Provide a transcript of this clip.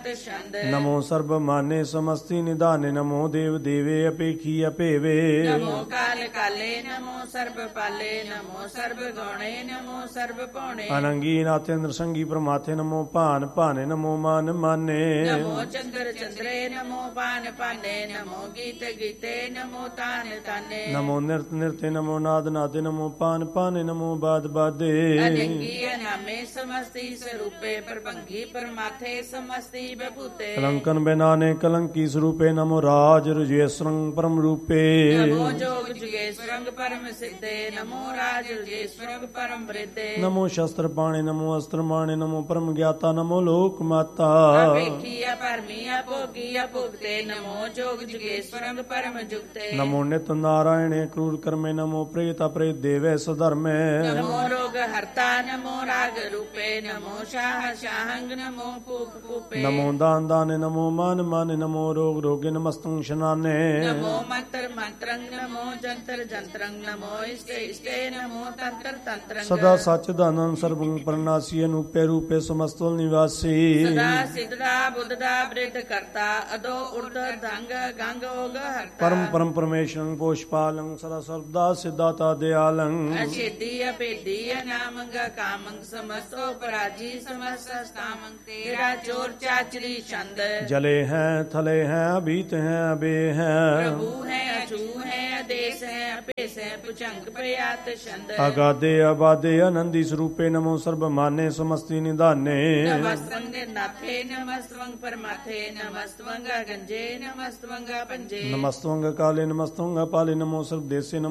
प्रियात छंद नमो सर्व माने समस्ति निधाने नमो देव देवे अपेखी अपेवे नमो काल काले नमो सर्व पाले नमो सर्व गौणे नमो सर्व पौणे अनंगी नाथेंद्र संगी प्रमाथे नमो पान पाने नमो मान माने नमो चंद्र चंद्रे नमो पान पाने नमो गीत गीते नमो तान ताने नमो नृत्य नृत्य नमो नाद नादे नमो पान पाने नमो बाद बादे अनंगी नामे समस्ती स्वरूपे प्रभंगी परमाथे समस्ती बभूते कलंकन बेनाने कलंकी स्वरूपे नमो राज रुजेश्वरं परम रूपे नमो जोग जुगेश्वरं परम सिद्धे नमो राज रुजेश्वरं परम वृद्धे नमो शस्त्र पाणे नमो अस्त्र माणे नमो परम ज्ञाता नमो लोक माता अपेखी अपरमी अभोगी अभुक्ते नमो जोग जुगेश्वरं परम जुक्ते नमो नित नारायणे क्रूर कर्मे नमो प्रेत अप्रेत देवे सधर्मे नमो रोग हर्ता नमो राग रूपे नमो शाह शाहंग नमो पूप पूपे नमो दान दाने नमो मान माने नमो रोग रोगे नमस्तं शनाने नमो मंत्र मंत्रं नमो जंतर जंत्रं नमो इष्टे इष्टे नमो तंत्र तंत्रं सदा सच्चिदानंद सर्वं परनासी अनूपे रूपे समस्तुल निवासी सदा सिद्धदा बुद्धदा वृद्ध कर्ता अदो उर्ध धंग गंग ओग हर्ता परम परम परमेश्वरं पोषपालं सदा सर्वदा सिद्धाता दयालं असिद्धि अपेद्धि अनामंग कामंग समस्तो पराजी समस्त कामंग तेरा चोर चाचरी छंद जले हैं थले हैं अभीत हैं अबे हैं प्रभु है अचू है आदेश है अपेश है पुचंग प्रयात छंद अगाधे अबाधे आनंदी स्वरूपे नमो सर्व माने समस्ति निधाने नमस्तंग नाथे नमस्तवंग परमाथे नमस्तवंग गंजे नमस्तवंग पंजे नमस्तवंग काले नमस्तवंग पाले नमो सर्व देशे